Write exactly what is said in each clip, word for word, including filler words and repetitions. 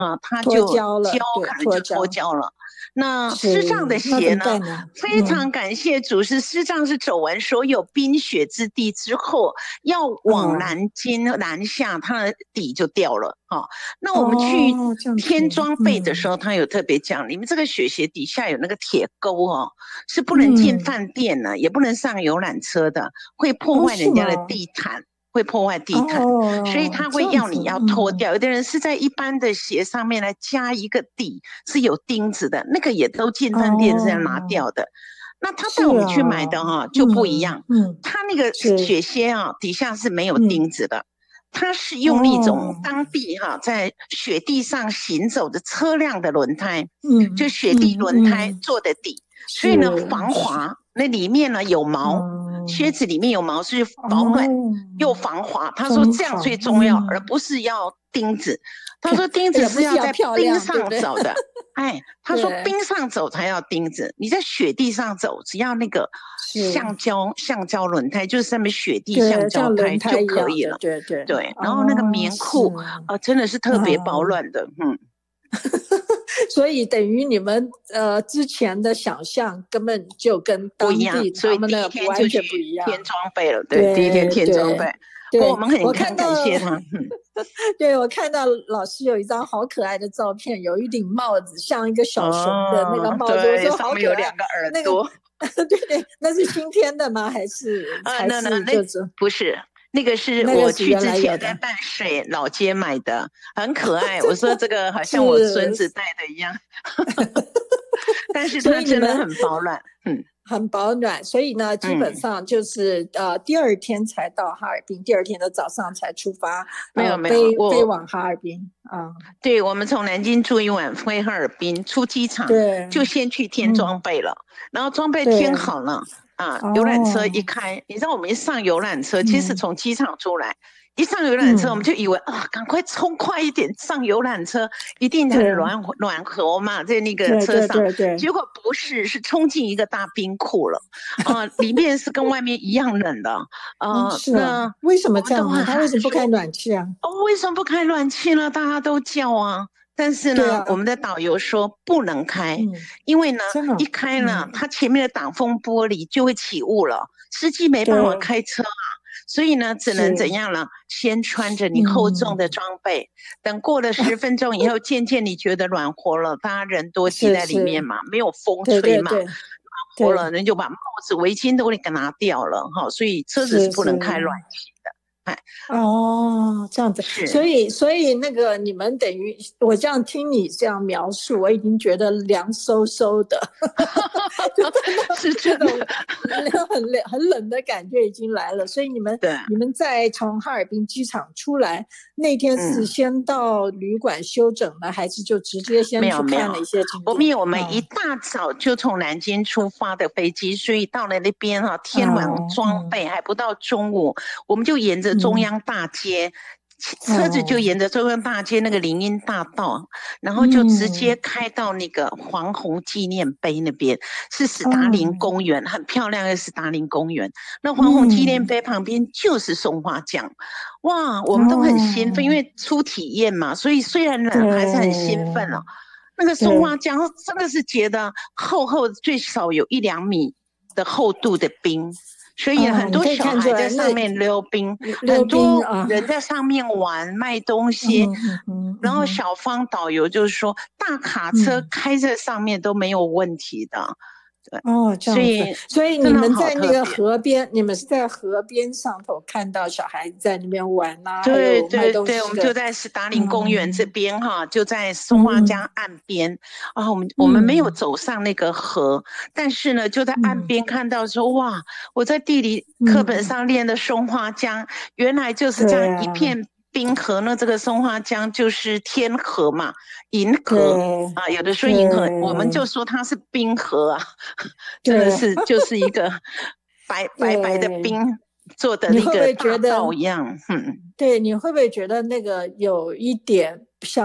啊，它就胶可能就脱胶了。那师丈的鞋呢？非常感谢祖师，师丈是走完所有冰雪之地之后，要往南京、哦、南下，它的底就掉了。哦、那我们去添装备的时候，他、哦嗯、有特别讲，你们这个雪鞋底下有那个铁钩哦，是不能进饭店的，嗯、也不能上游览车的，会破坏人家的地毯。哦会破坏地毯，哦、所以他会要你要脱掉。嗯、有的人是在一般的鞋上面来加一个底，是有钉子的，那个也都进饭店是要拿掉的。哦、那他带我们去买的哈、啊、就不一样，嗯，他那个雪鞋啊底下是没有钉子的，他、嗯、是用那种当地哈、啊、在雪地上行走的车辆的轮胎，嗯，就雪地轮胎做的底，嗯、所以呢防滑，那里面呢有毛。嗯靴子里面有毛，是保暖、哦、又防滑。他说这样最重要，嗯、而不是要钉子。他说钉子是要在冰上走的，哎，他说冰上走才要钉子。你在雪地上走，只要那个橡胶橡胶轮胎，就是上面雪地橡胶胎就可以了。 对对对，然后那个棉裤啊、呃，真的是特别保暖的，嗯。 所以等于你们呃之前的想象根本就跟当地他们的完全不一样， 添装备了，对，第一天添装备。不过我们很我看到感谢他，嗯、 对我看到老师有一张好可爱的照片，有一顶帽子像一个小熊的那个帽子， 哦、 我说好可爱， 上面有两个耳朵。 那个、对对，那是新添的吗？还是、 啊、 还是就是不是？那个是我去之前在淡水老街买的，很可爱。我说这个好像我孙子戴的一样，但是它真的很保暖，嗯， 很保暖。所以呢，基本上就是、嗯、呃第二天才到哈尔滨，第二天的早上才出发， 没有、呃、没有， 飞飞往哈尔滨啊。 对，我们从南京住一晚，飞哈尔滨，出机场就先去添装备了，嗯、然后装备添好了。啊，游览车一开，哦、你知道我们一上游览车，其实从机场出来，嗯、一上游览车，我们就以为啊，赶快冲快一点上游览车，一定很暖暖和嘛，在那个车上。 对对对对， 结果不是，是冲进一个大冰库了，啊、呃，里面是跟外面一样冷的，呃， 哦、是啊，那为什么这样呢？他为什么不开暖气啊？ 哦，为什么不开暖气呢？大家都叫啊。但是呢、啊，我们的导游说不能开，嗯、因为呢，一开呢，嗯、它前面的挡风玻璃就会起雾了，司机没办法开车啊，所以呢，只能怎样呢？先穿着你厚重的装备，嗯、等过了十分钟以后，渐渐你觉得暖和了，大家人多挤在里面嘛，没有风吹嘛， 对对对暖和了，人就把帽子、围巾都给拿掉了哈，所以车子是不能开暖气的。哎， 哦，这样子，所以所以那个你们等于我这样听你这样描述，我已经觉得凉飕飕的， 是这种很冷很冷的感觉已经来了。所以你们你们在从哈尔滨机场出来那天是先到旅馆休整呢，嗯、还是就直接先去看了一些景点？ 我们有我们一大早就从南京出发的飞机，所以到了那边哈、啊，天晚装备、哦、还不到中午，我们就沿着中央大街、嗯、车子就沿着中央大街那个林荫大道、嗯、然后就直接开到那个黄洪纪念碑那边、嗯、是史达林公园、嗯、很漂亮的史达林公园。那黄洪纪念碑旁边就是松花江，哇，我们都很兴奋、哦、因为初体验嘛，所以虽然冷还是很兴奋哦。那个松花江真的是结的厚厚，最少有一两米的厚度的冰，所以很多小孩在上面溜冰，很多人在上面玩卖东西，然后小方导游就是说大卡车开在上面都没有问题的。 哦，这样子，所以你们在那个河边，你们是在河边上头看到小孩子在那边玩啊， 对对对，我们就在史达林公园这边哈、嗯，就在松花江岸边、嗯、啊。我们、嗯、我们没有走上那个河，但是呢，就在岸边看到说、嗯、哇，我在地理课本上练的松花江，嗯、原来就是这样一片冰河呢。这个松花江就是天河嘛，银河啊，有的说银河，我们就说它是冰河啊，真的是就是一个白白白的冰做的那个大道一样。嗯， 对，你会不会觉得那个有一点像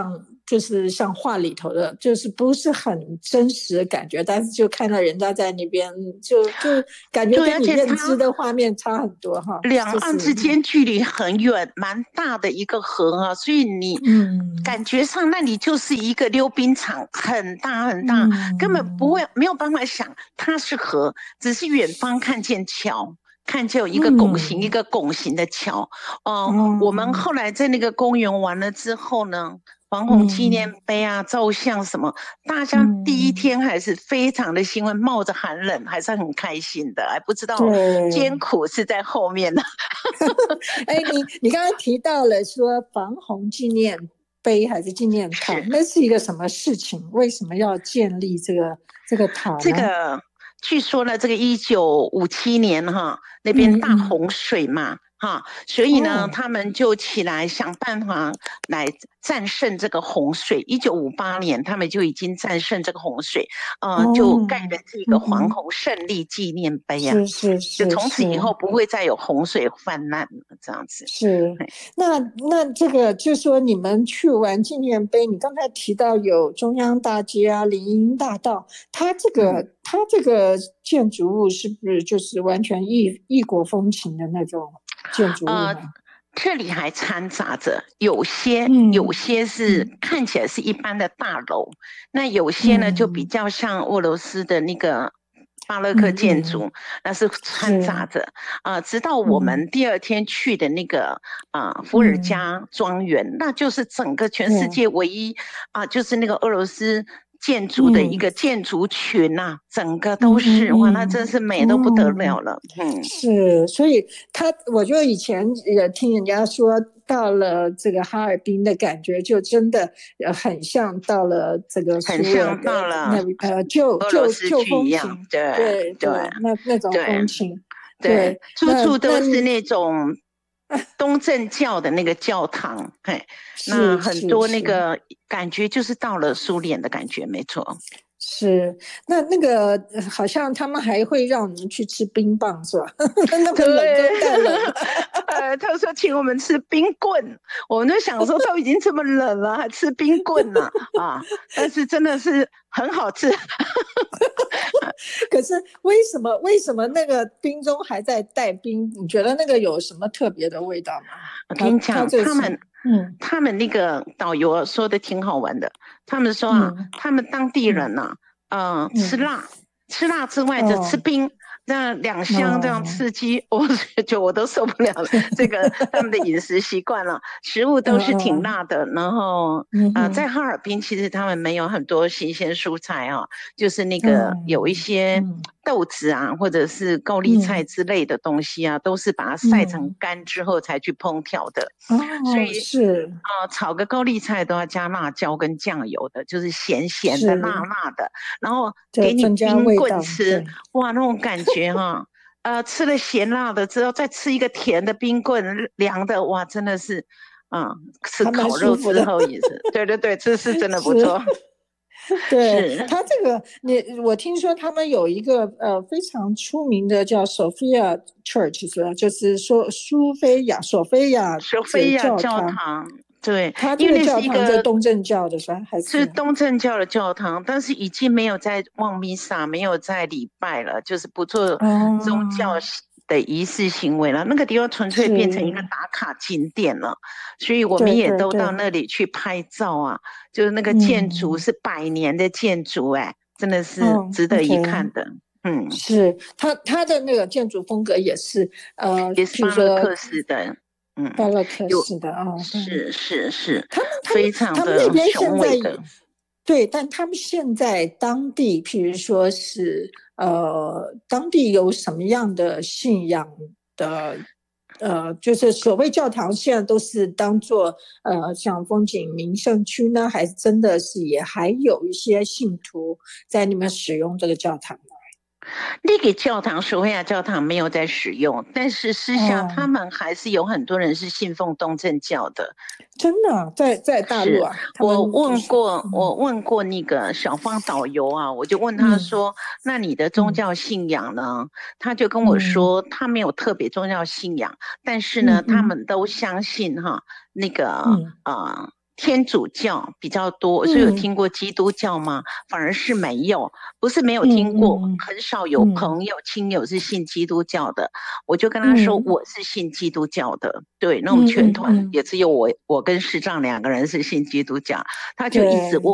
就是像画里头的，就是不是很真实的感觉，但是就看到人家在那边，就就感觉跟你认知的画面差很多哈。 两岸之间距离很远，蛮大的一个河啊，所以你感觉上那里就是一个溜冰场，很大很大，嗯、根本不会没有办法想它是河，只是远方看见桥。看见有一个拱形、嗯、一个拱形的桥，呃嗯、我们后来在那个公园完了之后呢，防洪纪念碑啊、嗯、照相什么，大家第一天还是非常的兴奋，冒着寒冷还是很开心的，还不知道艰苦是在后面的。 哎，你你刚才提到了说防洪纪念碑还是纪念塔，那是一个什么事情？为什么要建立这个这个塔呢？ 这个。据说呢，这个一九五七年哈，那边大洪水嘛，嗯嗯哈，所以呢、哦，他们就起来想办法来战胜这个洪水。一九五八年，他们就已经战胜这个洪水，呃，哦、就盖了这个防洪胜利纪念碑啊， 是是是， 就从此以后不会再有洪水泛滥了，这样子。 是，那那这个就是说，你们去完纪念碑，你刚才提到有中央大街啊、林荫大道，它这个、嗯、它这个建筑物是不是就是完全异异国风情的那种？建筑物呢、呃、 这里还掺杂着有些、嗯、有些是、嗯、看起来是一般的大楼，那有些呢、嗯、就比较像俄罗斯的那个巴洛克建筑，嗯、那是掺杂着啊、呃。直到我们第二天去的那个啊、呃、伏尔加庄园、嗯，那就是整个全世界唯一啊、呃，就是那个俄罗斯建筑的一个建筑群呐、啊嗯，整个都是、嗯、哇，那真是美都不得了了。嗯， 是，所以他，我就以前也听人家说，到了这个哈尔滨的感觉，就真的很像到了这个很像到了那呃旧旧旧风情， 对对对，那那种风情， 对，处处都是那种东正教的那个教堂，嘿，那很多那个感觉就是到了苏联的感觉，没错。 是，那那个好像他们还会让你们去吃冰棒，是吧？那么冷都太冷了。 呃，他说请我们吃冰棍，我们就想说都已经这么冷了，还吃冰棍呢啊！但是真的是很好吃。 可是为什么为什么那个冰中还在带冰？你觉得那个有什么特别的味道吗？ 我跟你讲，他, 他们嗯，他们那个导游说的挺好玩的。他们说啊，嗯、他们当地人呐、啊，嗯、呃，吃辣，吃辣之外就吃冰。哦，那两相这样刺激，哦、我就我都受不了了。这个他们的饮食习惯了，食物都是挺辣的。嗯、然后啊、嗯呃，在哈尔滨其实他们没有很多新鲜蔬菜啊，就是那个有一些豆子啊，嗯、或者是高丽菜之类的东西啊，嗯、都是把它晒成干之后才去烹调的。 哦， 所以是啊、呃，炒个高丽菜都要加辣椒跟酱油的，就是咸咸的、辣辣的，然后给你冰棍吃。哇，那种感觉哈，呃，吃了咸辣的之后，再吃一个甜的冰棍，凉的，哇，真的是，啊、嗯，吃烤肉之后也是，对对对，这是真的不错。 对，他这个，你我听说他们有一个呃非常出名的叫 Sophia Church， 是吧？就是说苏菲亚索菲亚索菲亚教堂。对， 他这个教堂是东正教的是吧？还是是东正教的教堂，但是已经没有在望弥撒，没有在礼拜了，就是不做宗教的仪式行为了。哦、那个地方纯粹变成一个打卡景点了，所以我们也都到那里去拍照啊。对对对，就是那个建筑是百年的建筑、欸，哎、嗯，真的是值得一看的。嗯， 是他他的那个建筑风格也是呃， 也是巴洛克式的。嗯， 巴洛克式的啊、哦， 是是是， 他们非常的他们那边现在的对，但他们现在当地，譬如说是呃，当地有什么样的信仰的？呃，就是所谓教堂，现在都是当做呃像风景名胜区呢，还是真的是也还有一些信徒在你们使用这个教堂呢？ 那个教堂，索菲亚教堂没有在使用，但是私下他们还是有很多人是信奉东正教的。 真的，在在大陆啊， 我问过，嗯、我问过那个小方导游啊，我就问他说：“嗯、那你的宗教信仰呢？”嗯、他就跟我说，他没有特别宗教信仰，嗯、但是呢，嗯、他们都相信哈那个啊。嗯呃天主教比较多，所以有听过基督教吗？嗯、反而是没有，不是没有听过，嗯、很少有朋友、嗯、亲友是信基督教的。我就跟他说我是信基督教的，嗯、对，那我们全团也只有我，我跟师长两个人是信基督教，他就一直问